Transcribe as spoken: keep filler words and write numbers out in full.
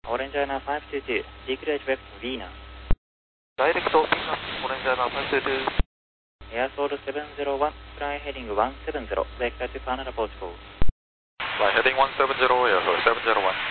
Orange Airliner five two two, decrease direct Vienna. Direct Vienna, Orange Airliner five two two. Airfold seven zero one, fly heading one seven zero, vector to Canada Portugal. Fly heading one seven zero, Airfold seven zero one.